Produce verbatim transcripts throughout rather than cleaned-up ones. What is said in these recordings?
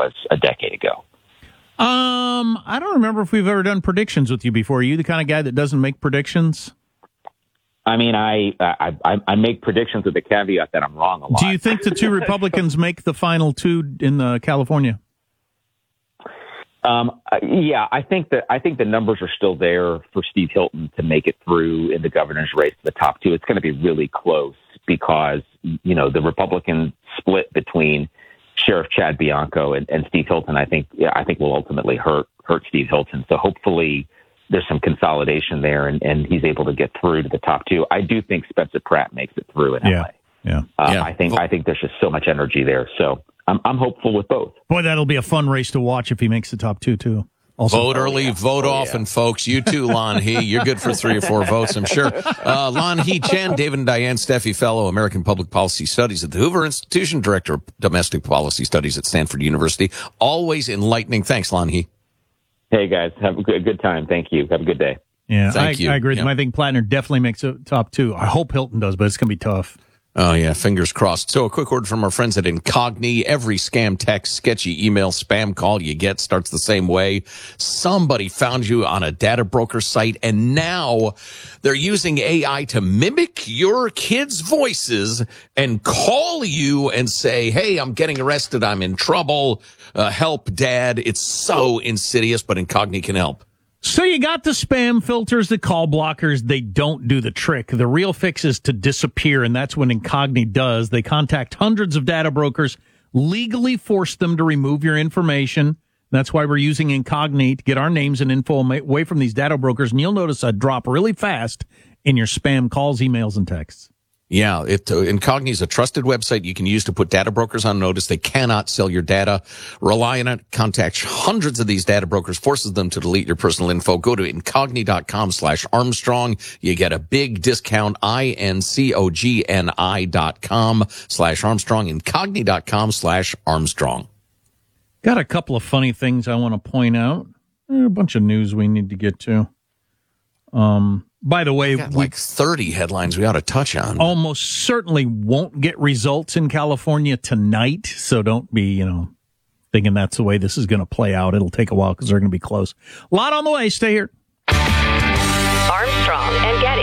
was a decade ago. Um, I don't remember if we've ever done predictions with you before. Are you the kind of guy that doesn't make predictions? I mean, I, I I make predictions with the caveat that I'm wrong a lot. Do you think the two Republicans make the final two in uh, California? Um, yeah, I think that I think the numbers are still there for Steve Hilton to make it through in the governor's race to the top two. It's going to be really close because, you know, the Republican split between Sheriff Chad Bianco and, and Steve Hilton, I think, yeah, I think will ultimately hurt hurt Steve Hilton. So hopefully there's some consolidation there, and, and he's able to get through to the top two. I do think Spencer Pratt makes it through in yeah. L A. Yeah, uh, yeah. I think I think there's just so much energy there. So I'm I'm hopeful with both. Boy, that'll be a fun race to watch if he makes the top two too. Also, vote early, oh, yeah. vote oh, often, yeah. folks. You too, Lon He. You're good for three or four votes, I'm sure. Uh, Lon He Chen, David and Diane Steffi Fellow, American Public Policy Studies at the Hoover Institution, Director of Domestic Policy Studies at Stanford University. Always enlightening. Thanks, Lon He. Hey, guys. Have a good, good time. Thank you. Have a good day. Yeah, Thank I, you. I agree with Yeah. him. I think Plattner definitely makes a top two. I hope Hilton does, but it's going to be tough. Oh, yeah, fingers crossed. So a quick word from our friends at Incogni. Every scam text, sketchy email, spam call you get starts the same way. Somebody found you on a data broker site, and now they're using A I to mimic your kids' voices and call you and say, hey, I'm getting arrested. I'm in trouble. Uh, help, Dad. It's so insidious, but Incogni can help. So you got the spam filters, the call blockers. They don't do the trick. The real fix is to disappear, and that's what Incogni does. They contact hundreds of data brokers, legally force them to remove your information. That's why we're using Incogni to get our names and info away from these data brokers, and you'll notice a drop really fast in your spam calls, emails, and texts. Yeah, it, uh, Incogni is a trusted website you can use to put data brokers on notice. They cannot sell your data. Rely on it. Contact hundreds of these data brokers, forces them to delete your personal info. Go to incogni.com slash Armstrong. You get a big discount, I-N-C-O-G-N-I dot com slash Armstrong, incogni.com slash Armstrong. Got a couple of funny things I want to point out. A bunch of news we need to get to. Um... By the way, Got like thirty headlines we ought to touch on. Almost certainly won't get results in California tonight, so don't be, you know, thinking that's the way this is going to play out. It'll take a while because they're going to be close. A lot on the way. Stay here. Armstrong and Getty.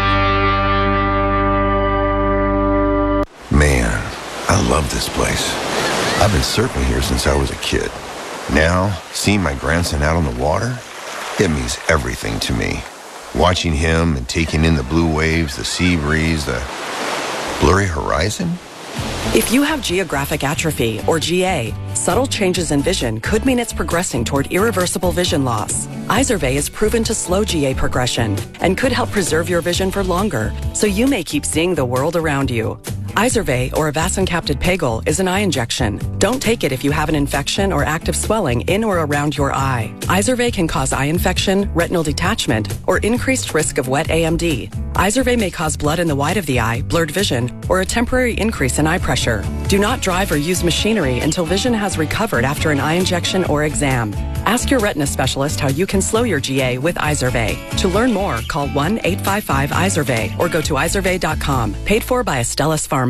Man, I love this place. I've been surfing here since I was a kid. Now, seeing my grandson out on the water, it means everything to me. Watching him and taking in the blue waves, the sea breeze, the blurry horizon. If you have geographic atrophy, or G A, subtle changes in vision could mean it's progressing toward irreversible vision loss. Izervay is proven to slow G A progression and could help preserve your vision for longer, so you may keep seeing the world around you. Izervay, or avacincaptad pegol, is an eye injection. Don't take it if you have an infection or active swelling in or around your eye. Izervay can cause eye infection, retinal detachment, or increased risk of wet A M D. Izervay may cause blood in the white of the eye, blurred vision, or a temporary increase in eye pressure. Do not drive or use machinery until vision has recovered after an eye injection or exam. Ask your retina specialist how you can slow your G A with Izervay. To learn more, call one eight five five Izervay or go to izervay dot com. Paid for by Astellas Pharma.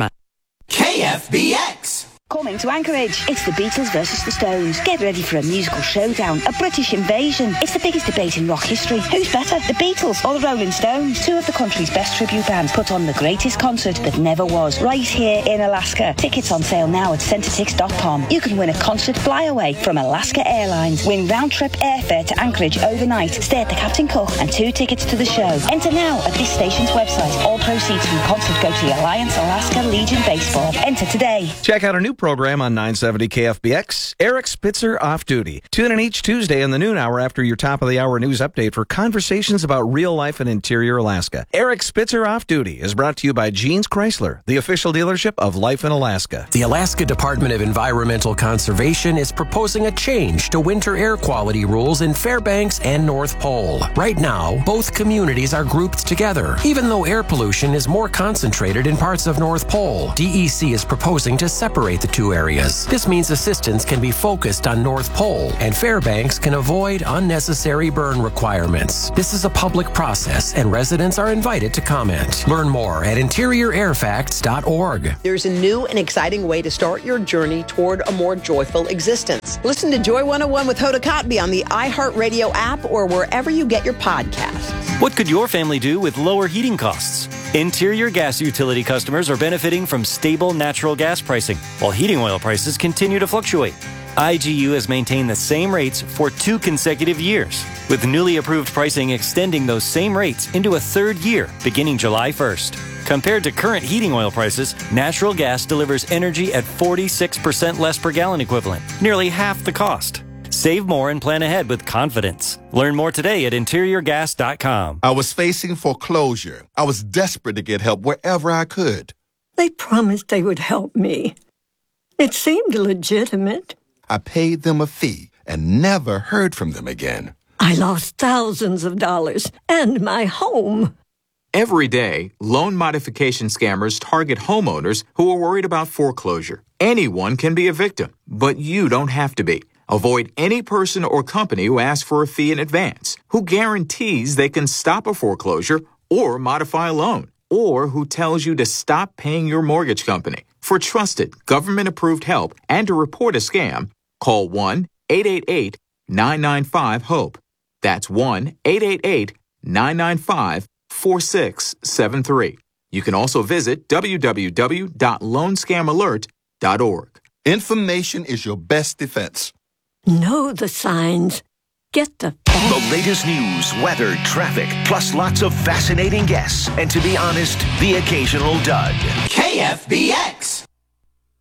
K F B X. Coming to Anchorage, it's the Beatles versus the Stones. Get ready for a musical showdown, a British invasion. It's the biggest debate in rock history. Who's better, the Beatles or the Rolling Stones? Two of the country's best tribute bands put on the greatest concert that never was, right here in Alaska. Tickets on sale now at centretix dot com. You can win a concert flyaway from Alaska Airlines. Win round-trip airfare to Anchorage overnight. Stay at the Captain Cook and two tickets to the show. Enter now at this station's website. All proceeds from the concert go to the Alliance Alaska Legion Baseball. Enter today. Check out our new program on nine seventy K F B X, Eric Spitzer Off Duty. Tune in each Tuesday in the noon hour after your top of the hour news update for conversations about real life in interior Alaska. Eric Spitzer Off Duty is brought to you by Jeans Chrysler, the official dealership of Life in Alaska. The Alaska Department of Environmental Conservation is proposing a change to winter air quality rules in Fairbanks and North Pole. Right now, both communities are grouped together. Even though air pollution is more concentrated in parts of North Pole, D E C is proposing to separate the two areas. This means assistance can be focused on North Pole, and Fairbanks can avoid unnecessary burn requirements. This is a public process, and residents are invited to comment. Learn more at interior air facts dot org. There's a new and exciting way to start your journey toward a more joyful existence. Listen to Joy one oh one with Hoda Kotb on the iHeartRadio app or wherever you get your podcasts. What could your family do with lower heating costs? Interior gas utility customers are benefiting from stable natural gas pricing, while heating oil prices continue to fluctuate. I G U has maintained the same rates for two consecutive years, with newly approved pricing extending those same rates into a third year beginning July first. Compared to current heating oil prices, natural gas delivers energy at forty-six percent less per gallon equivalent, nearly half the cost. Save more and plan ahead with confidence. Learn more today at interior gas dot com. I was facing foreclosure. I was desperate to get help wherever I could. They promised they would help me. It seemed legitimate. I paid them a fee and never heard from them again. I lost thousands of dollars and my home. Every day, loan modification scammers target homeowners who are worried about foreclosure. Anyone can be a victim, but you don't have to be. Avoid any person or company who asks for a fee in advance, who guarantees they can stop a foreclosure or modify a loan, or who tells you to stop paying your mortgage company. For trusted, government-approved help and to report a scam, call one eight eight eight, nine nine five, HOPE. That's one eight eight eight, nine nine five, four six seven three. You can also visit w w w dot loan scam alert dot org. Information is your best defense. Know the signs. Get the facts. The latest news, weather, traffic, plus lots of fascinating guests. And to be honest, the occasional dud. K F B X.